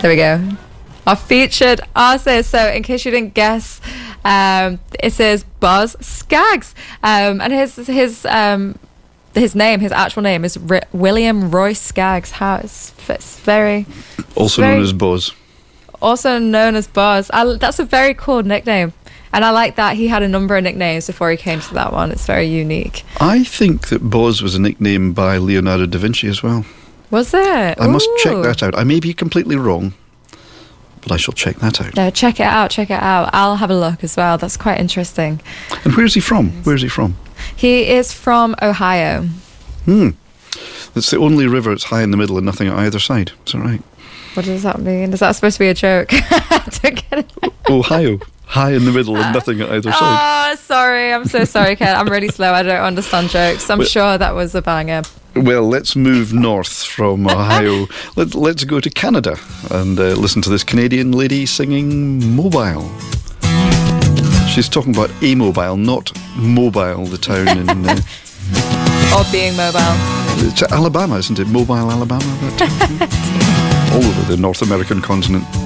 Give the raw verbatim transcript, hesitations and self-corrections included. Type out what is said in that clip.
There we go. Our featured artist. So in case you didn't guess, um, it says Boz Scaggs. Um, and his his um, his name, his actual name is R- William Roy Scaggs. How it's, it's very... Also very, known as Boz. Also known as Boz. I, that's a very cool nickname. And I like that he had a number of nicknames before he came to that one. It's very unique. I think that Boz was a nickname by Leonardo da Vinci as well. Was it? I must Ooh. check that out. I may be completely wrong, but I shall check that out. No, check it out, check it out. I'll have a look as well. That's quite interesting. And where's he from? Where's he from? He is from Ohio. Hmm. It's the only river that's high in the middle and nothing at either side. Is that right? What does that mean? Is that supposed to be a joke? I don't get it. Ohio. High in the middle and nothing at either side. Oh, sorry. I'm so sorry, Ken. I'm really slow. I don't understand jokes. I'm Well, sure that was a banger. Well, let's move north from Ohio. Let, let's go to Canada and uh, listen to this Canadian lady singing Mobile. She's talking about A-Mobile, not Mobile, the town in... Uh, Or being mobile. it's Alabama, isn't it? Mobile, Alabama. That, all over the North American continent.